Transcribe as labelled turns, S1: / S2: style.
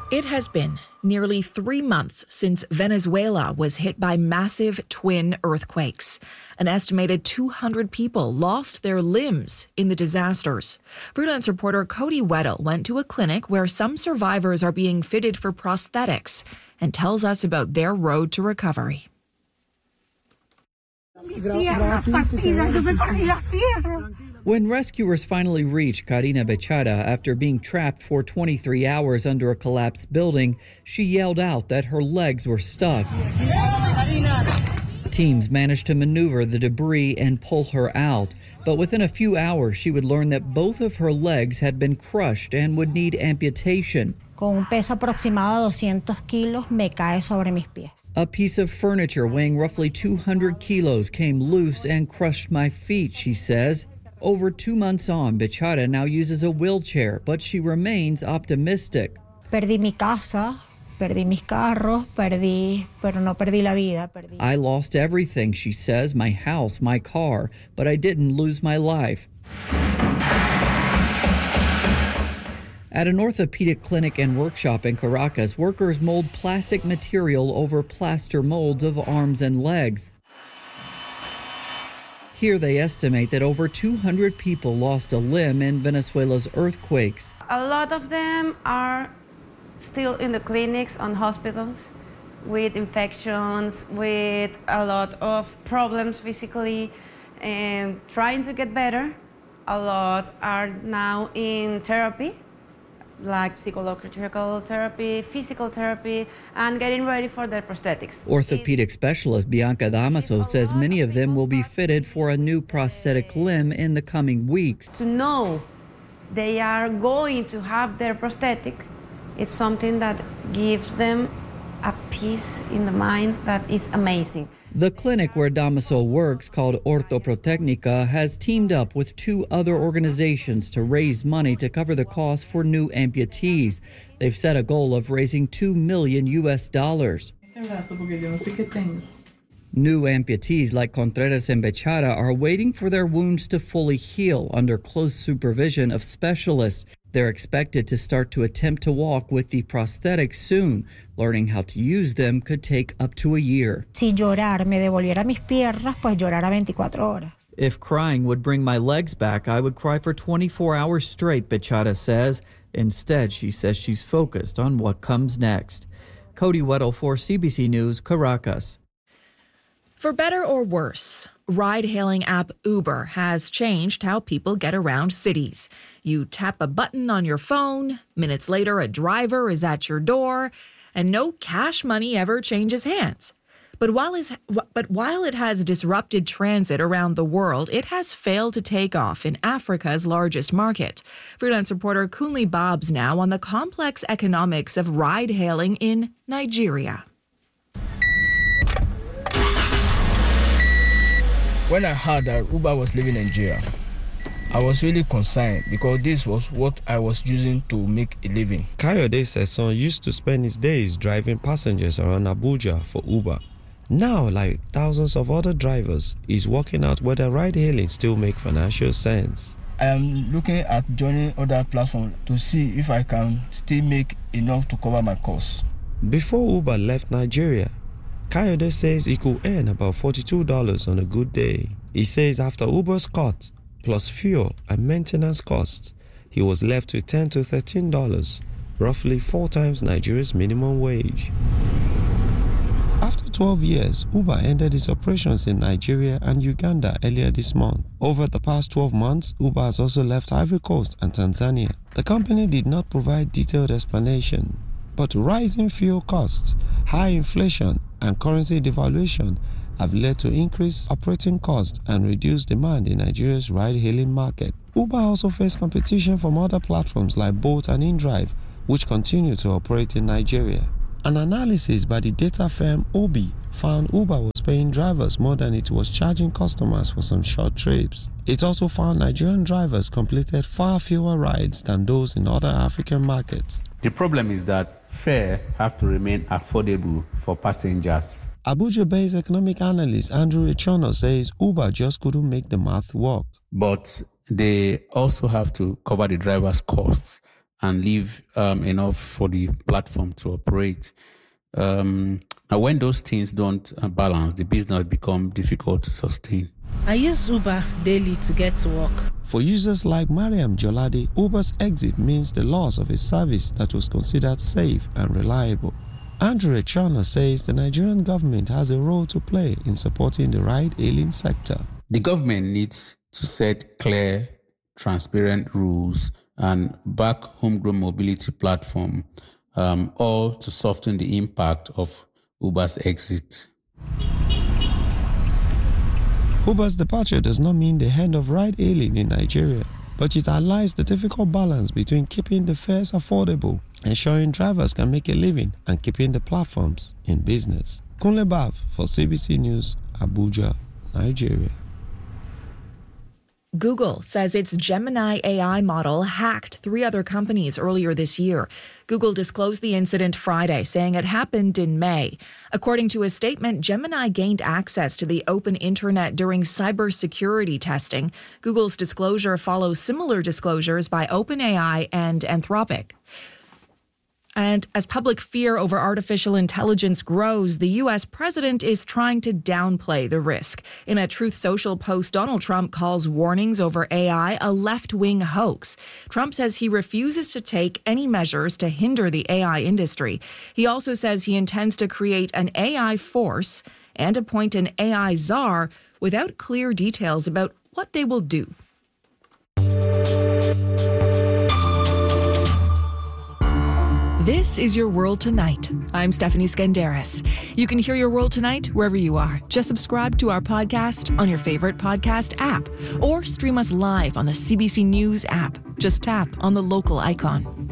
S1: It has been nearly 3 months since Venezuela was hit by massive twin earthquakes. An estimated 200 people lost their limbs in the disasters. Freelance reporter Cody Weddle went to a clinic where some survivors are being fitted for prosthetics and tells us about their road to recovery.
S2: When rescuers finally reached Karina Bechara after being trapped for 23 hours under a collapsed building, she yelled out that her legs were stuck. Teams managed to maneuver the debris and pull her out, but within a few hours she would learn that both of her legs had been crushed and would need amputation.
S3: Con un peso aproximado de 200 kilos me cae sobre mis pies.
S2: A piece of furniture weighing roughly 200 kilos came loose and crushed my feet, she says. Over 2 months on, Bechara now uses a wheelchair, but she remains optimistic.
S3: Perdí mi casa, perdí mis carros, pero no perdí la vida.
S2: I lost everything, she says, my house, my car, but I didn't lose my life. At an orthopedic clinic and workshop in Caracas, workers mold plastic material over plaster molds of arms and legs. Here they estimate that over 200 people lost a limb in Venezuela's earthquakes.
S4: A lot of them are still in the clinics and hospitals with infections, with a lot of problems physically and trying to get better. A lot are now in therapy, like psychological therapy, physical therapy, and getting ready for their prosthetics.
S2: Orthopedic specialist Bianca Damaso says many of them will be fitted for a new prosthetic limb in the coming weeks.
S4: To know they are going to have their prosthetic, it's something that gives them a peace in the mind that is amazing.
S2: The clinic where Damaso works, called Orthoprotecnica, has teamed up with 2 other organizations to raise money to cover the cost for new amputees. They've set a goal of raising $2 million. New amputees like Contreras and Bechara are waiting for their wounds to fully heal under close supervision of specialists. They're expected to start to attempt to walk with the prosthetics soon. Learning how to use them could take up to a year.
S3: Si llorar me devolviera mis piernas, pues llorara 24 horas.
S2: If crying would bring my legs back, I would cry for 24 hours straight, Bechara says. Instead, she says she's focused on what comes next. Cody Weddle for CBC News, Caracas.
S1: For better or worse, ride-hailing app Uber has changed how people get around cities. You tap a button on your phone, minutes later a driver is at your door, and no cash money ever changes hands. But while it has disrupted transit around the world, it has failed to take off in Africa's largest market. Freelance reporter Kunle Bobs now on the complex economics of ride-hailing in Nigeria.
S5: When I heard that Uber was leaving Nigeria, I was really concerned because this was what I was using to make a living.
S6: Kayode says son used to spend his days driving passengers around Abuja for Uber. Now, like thousands of other drivers, he's working out whether ride-hailing still makes financial sense.
S5: I am looking at joining other platforms to see if I can still make enough to cover my costs.
S6: Before Uber left Nigeria, Kayode says he could earn about $42 on a good day. He says after Uber's cut, plus fuel and maintenance costs, he was left with $10 to $13, roughly 4 times Nigeria's minimum wage. After 12 years, Uber ended its operations in Nigeria and Uganda earlier this month. Over the past 12 months, Uber has also left Ivory Coast and Tanzania. The company did not provide detailed explanation, but rising fuel costs, high inflation, and currency devaluation have led to increased operating costs and reduced demand in Nigeria's ride-hailing market. Uber also faced competition from other platforms like Bolt and InDrive, which continue to operate in Nigeria. An analysis by the data firm Obi found Uber was paying drivers more than it was charging customers for some short trips. It also found Nigerian drivers completed far fewer rides than those in other African markets.
S7: The problem is that fares have to remain affordable for passengers.
S6: Abuja-based economic analyst Andrew Echono says Uber just couldn't make the math work.
S7: But they also have to cover the driver's costs and leave enough for the platform to operate. Now, when those things don't balance, the business becomes difficult to sustain.
S8: I use Uber daily to get to work.
S6: For users like Mariam Jolade, Uber's exit means the loss of a service that was considered safe and reliable. Andrew Echana says the Nigerian government has a role to play in supporting the ride-hailing sector.
S7: The government needs to set clear, transparent rules and back homegrown mobility platform, all to soften the impact of Uber's exit.
S6: Uber's departure does not mean the end of ride-hailing in Nigeria, but it highlights the difficult balance between keeping the fares affordable, ensuring drivers can make a living, and keeping the platforms in business. Kunle Bav for CBC News, Abuja, Nigeria.
S1: Google says its Gemini AI model hacked 3 other companies earlier this year. Google disclosed the incident Friday, saying it happened in May. According to a statement, Gemini gained access to the open internet during cybersecurity testing. Google's disclosure follows similar disclosures by OpenAI and Anthropic. And as public fear over artificial intelligence grows, the U.S. president is trying to downplay the risk. In a Truth Social post, Donald Trump calls warnings over AI a left-wing hoax. Trump says he refuses to take any measures to hinder the AI industry. He also says he intends to create an AI force and appoint an AI czar without clear details about what they will do. This is Your World Tonight. I'm Stephanie Skandaris. You can hear Your World Tonight wherever you are. Just subscribe to our podcast on your favorite podcast app or stream us live on the CBC News app. Just tap on the local icon.